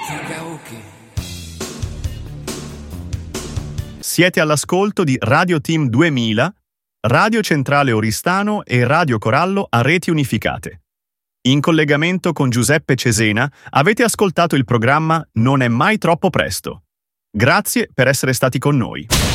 Siete all'ascolto di Radio Team 2000, Radio Centrale Oristano e Radio Corallo a reti unificate. In collegamento con Giuseppe Cesena avete ascoltato il programma Non è mai troppo presto. Grazie per essere stati con noi.